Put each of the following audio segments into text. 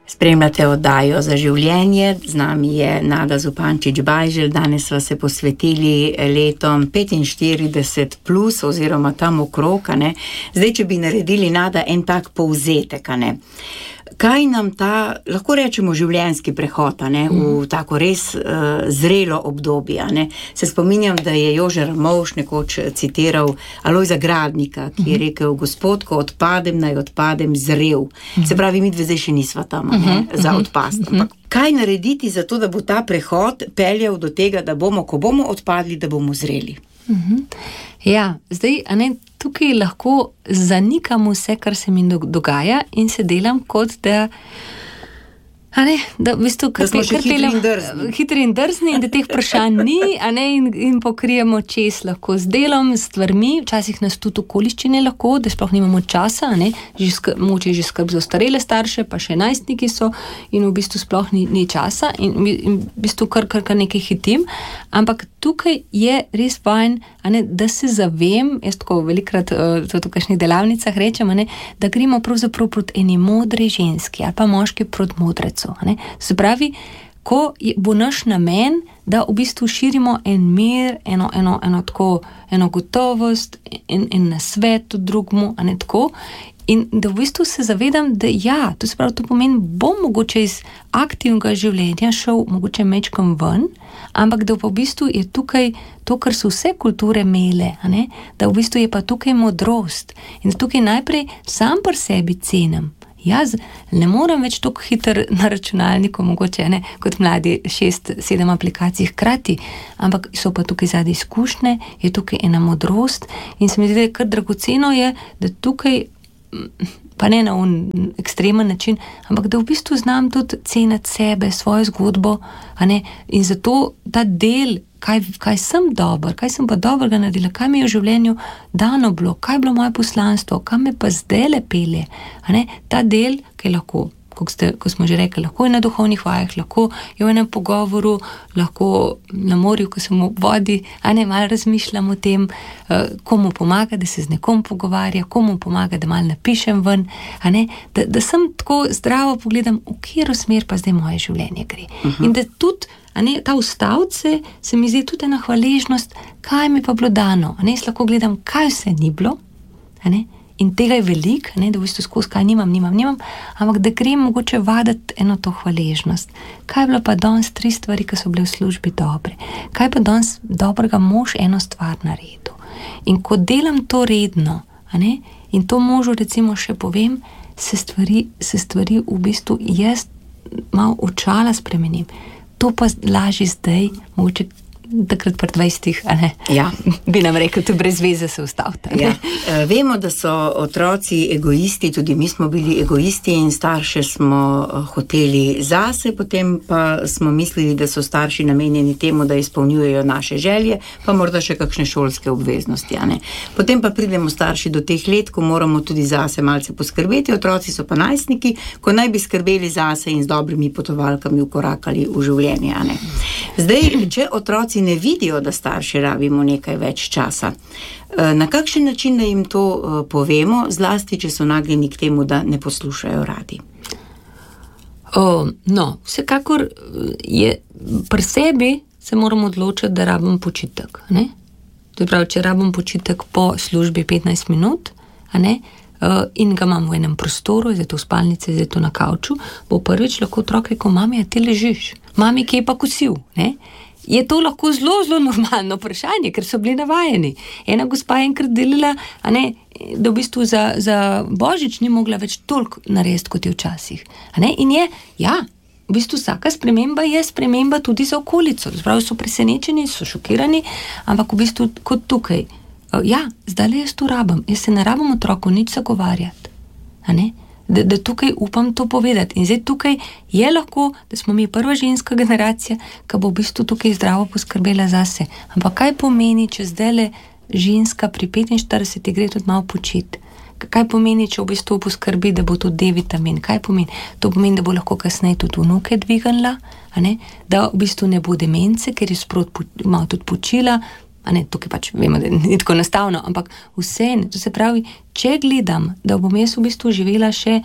Spremljate oddajo Za življenje, z nami je Nada Zupančič-Bajželj, danes sva se posvetili letom 45 plus oziroma tam okrog, ne. Zdaj, če bi naredili, Nada, en tak povzetek, ne. Kaj nam ta, lahko rečemo, življenjski prehod, ne, v tako res zrelo obdobje, ne. Se spominjam, da je Jože Ramovš nekoč citiral Alojza Gradnika, ki je rekel: Gospod, ko odpadem, naj odpadem zrel. Se pravi, mi dve zdaj še nisva tam, ne, za odpast. Ampak kaj narediti za to, da bo ta prehod peljal do tega, da bomo, ko bomo odpadli, da bomo zreli? Ja, zdaj, a ne, tukaj lahko zanikam vse, kar se mi dogaja in se delam kot da, a ne, da v bistvu da smo še hitri in drzni in da teh vprašanj ni, a ne, in pokrijemo čez lahko z delom, s stvarmi, včasih nas tudi okoliščine lahko, da sploh nimamo časa, a ne, mogoče že skrb za starele starše, pa še najstniki so in v bistvu sploh ni časa in v bistvu kar nekaj hitim, ampak tukaj je res fajn, a ne, da se zavem, jaz tako velikrat v kakšnih delavnicah rečem, a ne, da gremo pravzaprav proti eni modri ženski ali pa moški proti modrecu. Se pravi, ko bo naš namen, da v bistvu širimo en mir, eno gotovost, en nasvet drugmu, a ne tako, in da v bistvu se zavedam, da ja, to se pravi, to pomeni, bom mogoče iz aktivnega življenja šel mogoče mečkom ven, ampak da v bistvu je tukaj to, kar so vse kulture imele, a ne, da v bistvu je pa tukaj modrost in da tukaj najprej sam pri sebi cenim. Jaz ne morem več tako hiter na računalniku, mogoče ne, kot mladi 6-7 aplikacij hkrati, ampak so pa tukaj zadaj izkušnje, je tukaj ena modrost in se mi zdi, da je kar dragoceno je, da tukaj, pa ne na ekstremen način, ampak da v bistvu znam tudi ceniti sebe, svojo zgodbo, a ne, in zato ta del, kaj sem dober, kaj sem pa dobrega naredila, kaj mi je v življenju dano bilo, kaj je bilo moje poslanstvo, kaj me pa zdaj lepele, a ne, ta del, ki je lahko, ko smo že rekli, lahko je na duhovnih vajah, lahko je v enem pogovoru, lahko na morju, ko sem v vodi, a ne, malo razmišljam o tem, komu pomaga, da se z nekom pogovarja, komu pomaga, da malo napišem ven, a ne, da sem tako zdravo pogledam, v katero smer pa zdaj moje življenje gre. In da tudi, a ne, ta ustavce se mi zdi tudi ena hvaležnost, kaj mi pa bilo dano, a ne, jaz lahko gledam, kaj vse ni bilo, a ne, in tega je veliko, ne, da v bistvu skozi kaj nimam, ampak da grem mogoče vaditi eno to hvaležnost. Kaj je bilo pa danes 3 stvari, ki so bile v službi dobre? Kaj pa danes dobrega mož eno stvar naredil? In ko delam to redno, a ne, in to možu recimo še povem, se stvari v bistvu jaz malo očala spremenim. To pa lažje zdaj, mogoče takrat pri 20, a ne? Ja. Bi nam rekel, to brez veze se ustavite. Ja. Vemo, da so otroci egoisti, tudi mi smo bili egoisti in starše smo hoteli zase, potem pa smo mislili, da so starši namenjeni temu, da izpolnjujejo naše želje, pa morda še kakšne šolske obveznosti, a ne? Potem pa pridemo starši do teh let, ko moramo tudi zase malce poskrbeti, otroci so pa najstniki, ko naj bi skrbeli zase in z dobrimi potovalkami ukorakali v življenje, a ne? Zdaj, če otroci ne vidijo, da starši rabimo nekaj več časa, na kakšen način da jim to povemo, zlasti, če so nagnjeni k temu, da ne poslušajo radi? No, vsekakor je pri sebi se moramo odločiti, da rabim počitek, ne? To je pravi, če rabim počitek po službi 15 minut, a ne, in ga imam v enem prostoru, zdaj to v spalnici, zdaj to na kavču, bo prvič lahko otrok rekel: mami, a ti ležiš? Mami, kje je pa kosil? Ne? Je to lahko zelo, zelo normalno vprašanje, ker so bili navajeni. Ena gospa je enkrat delila, a ne, da v bistvu za Božič ni mogla več toliko narediti, kot je včasih. A ne? In je, ja, v bistvu vsaka sprememba je sprememba tudi za okolico. Prav so presenečeni, so šokirani, ampak v bistvu kot tukaj. Ja, zdaj jaz to rabim. Jaz se ne rabim otroku nič zagovarjati. A ne? Da tukaj upam to povedati. In zdaj tukaj je lahko, da smo mi prva ženska generacija, ki bo v bistvu tukaj zdravo poskrbela zase. Ampak kaj pomeni, če zdajle ženska pri 45 gre tudi malo počiti? Kaj pomeni, če v bistvu poskrbi, da bo to D-vitamin? Kaj pomeni? To pomeni, da bo lahko kasneje tudi vnuke dvignila, a ne? Da v bistvu ne bo demence, ker je sproti malo tudi počila, a ne, tukaj pač vemo, da ni tako enostavno, ampak vse, to se pravi, če gledam, da bom jaz v bistvu živela še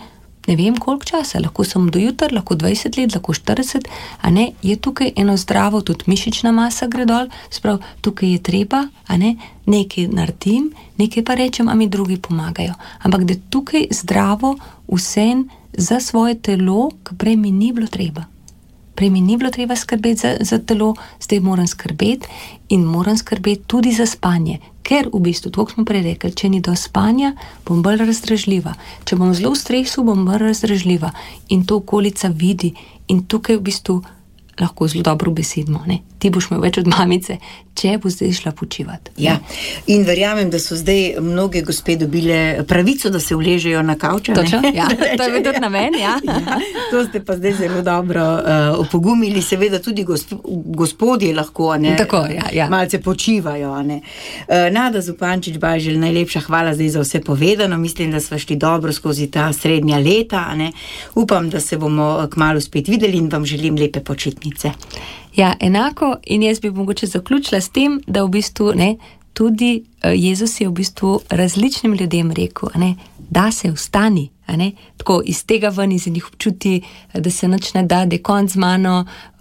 ne vem koliko časa, lahko sem do jutra, lahko 20 let, lahko 40, a ne, je tukaj eno zdravo, tudi mišična masa gre dol, sprav, tukaj je treba, a ne, nekaj naredim, nekaj pa rečem, a mi drugi pomagajo. Ampak da tukaj zdravo vsem za svoje telo, ki prej mi ni bilo treba. Prej mi ni bilo treba skrbeti za telo, zdaj moram skrbeti in moram skrbeti tudi za spanje. Ker v bistvu, tako smo prej rekli, če ni do spanja, bom bolj razdražljiva. Če bom zelo v stresu, bom bolj razdražljiva. In to okolica vidi. In tukaj v bistvu lahko zelo dobro besedimo, ne? Ti boš imel več od mamice, če bo zdaj šla počivati. Ja, in verjamem, da so zdaj mnoge gospe dobile pravico, da se uležejo na kavča. Točno, ja, to je bil tudi namen, ja. Ja. To ste pa zdaj zelo dobro opogumili, seveda tudi gospodje lahko, ne? Tako, ja. Malce počivajo, ne? Nada Zupančič Bajželj, najlepša hvala zdaj za vse povedano, mislim, da sva šli dobro skozi ta srednja leta, ne? Upam, da se bomo kmalu spet videli in vam želim lepe počitnice. Ja, enako, in jaz bi mogoče zaključila s tem, da v bistvu, ne, tudi Jezus je v bistvu različnim ljudem rekel, ne, da se vstani, ne, tako iz tega ven, iz njih občuti, da se nič ne da, da je konc z mano,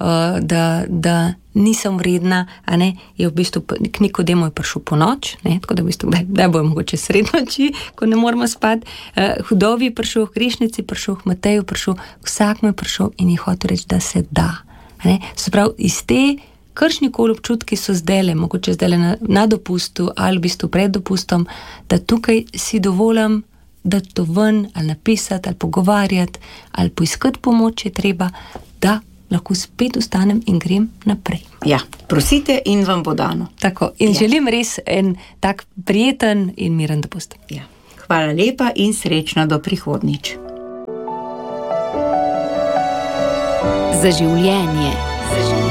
da nisem vredna, a ne, je v bistvu k Nikodemu je prišel po noč, ne, tako da v bistvu, da bo mogoče sred noči, ko ne moramo spati, Hudovi je prišel, k grešnici prišel, k Mateju prišel, vsakmu je prišel in je hotel reči, da se da. Ne? Se pravi, iz te kršnikoli občutki so zdajle, mogoče zdajle na dopustu ali v bistvu pred dopustom, da tukaj si dovolim, da to ven ali napisati, ali pogovarjati, ali poiskati pomoč, je treba, da lahko spet vstanem in grem naprej. Ja, prosite in vam bo dano. Tako, in želim res en tak prijeten in miren dopust. Ja. Hvala lepa in srečno do prihodnjič. Za življenje.